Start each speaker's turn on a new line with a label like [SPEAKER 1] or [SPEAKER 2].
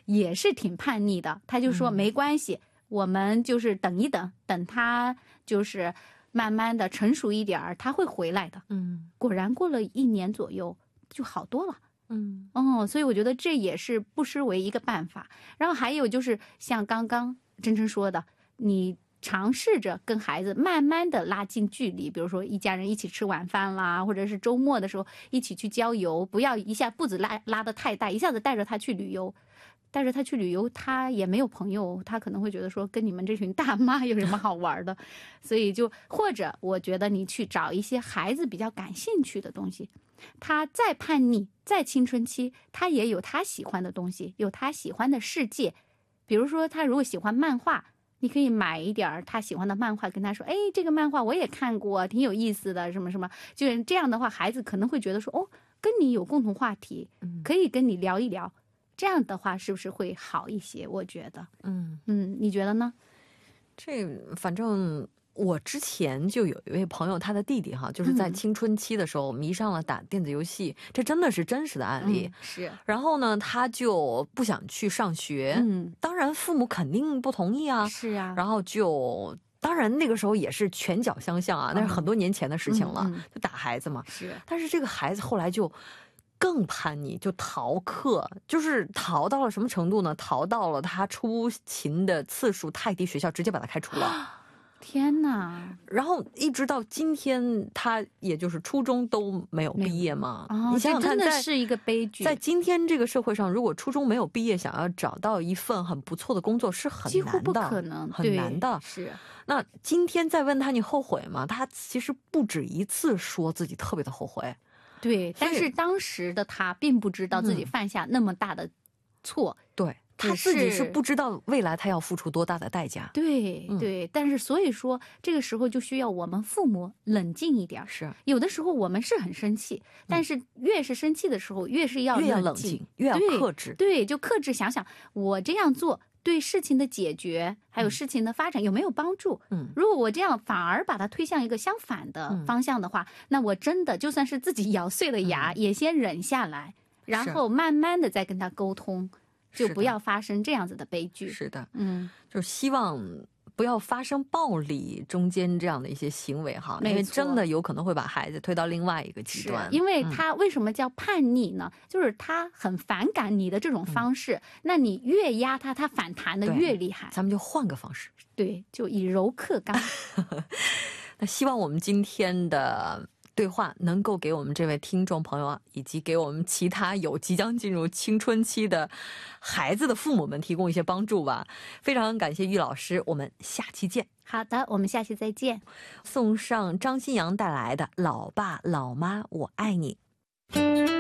[SPEAKER 1] 也是挺叛逆的，他就说没关系，我们就是等一等，等他就是慢慢的成熟一点儿，他会回来的。果然过了1年左右就好多了。所以我觉得这也是不失为一个办法。然后还有就是像刚刚真真说的，你尝试着跟孩子慢慢的拉近距离，比如说一家人一起吃晚饭啦，或者是周末的时候一起去郊游，不要一下步子拉得太大，一下子带着他去旅游。带着他去旅游，他也没有朋友，他可能会觉得说跟你们这群大妈有什么好玩的，所以就或者我觉得你去找一些孩子比较感兴趣的东西，他再叛逆，再青春期，他也有他喜欢的东西，有他喜欢的世界。比如说他如果喜欢漫画，你可以买一点他喜欢的漫画，跟他说，哎，这个漫画我也看过，挺有意思的，什么什么，就是这样的话，孩子可能会觉得说，哦，跟你有共同话题，可以跟你聊一聊。这样的话是不是会好一些？我觉得，你觉得呢？
[SPEAKER 2] 这反正我之前就有一位朋友，他的弟弟哈，就是在青春期的时候迷上了打电子游戏，这真的是真实的案例。
[SPEAKER 1] 是。
[SPEAKER 2] 然后呢，他就不想去上学，当然父母肯定不同意啊。
[SPEAKER 1] 是啊。
[SPEAKER 2] 然后就。当然那个时候也是拳脚相向啊，那是很多年前的事情了，就打孩子嘛。
[SPEAKER 1] 是。
[SPEAKER 2] 但是这个孩子后来就更叛逆，就逃课，就是逃到了什么程度呢？逃到了他出勤的次数太低，学校直接把他开除了。
[SPEAKER 1] 天哪！
[SPEAKER 2] 然后一直到今天，他也就是初中都没有毕业嘛。你想想看，
[SPEAKER 1] 这真的是一个悲剧。
[SPEAKER 2] 在今天这个社会上，如果初中没有毕业，想要找到一份很不错的工作是很难的，
[SPEAKER 1] 几乎不可能，
[SPEAKER 2] 很难的。
[SPEAKER 1] 是。
[SPEAKER 2] 那今天再问他你后悔吗？他其实不止一次说自己特别的后悔。
[SPEAKER 1] 对，但是当时的他并不知道自己犯下那么大的错。
[SPEAKER 2] 对，他自己是不知道未来他要付出多大的代价。
[SPEAKER 1] 对对，但是所以说这个时候就需要我们父母冷静一点。
[SPEAKER 2] 是，
[SPEAKER 1] 有的时候我们是很生气，但是越是生气的时候越是要
[SPEAKER 2] 冷静，越要克制。
[SPEAKER 1] 对，就克制，想想我这样做对事情的解决还有事情的发展有没有帮助。如果我这样反而把它推向一个相反的方向的话，那我真的就算是自己咬碎了牙也先忍下来，然后慢慢的再跟他沟通，就不要发生这样子的悲剧。
[SPEAKER 2] 是的，就希望不要发生暴力中间这样的一些行为哈，因为真的有可能会把孩子推到另外一个极端。
[SPEAKER 1] 因为他为什么叫叛逆呢？就是他很反感你的这种方式，那你越压他，他反弹的越厉害。
[SPEAKER 2] 咱们就换个方式，
[SPEAKER 1] 对，就以柔克刚。
[SPEAKER 2] 那希望我们今天的对话能够给我们这位听众朋友啊，以及给我们其他有即将进入青春期的孩子的父母们提供一些帮助吧。非常感谢玉老师，我们下期见。
[SPEAKER 1] 好的，我们下期再见。
[SPEAKER 2] 送上张新阳带来的《老爸老妈我爱你》。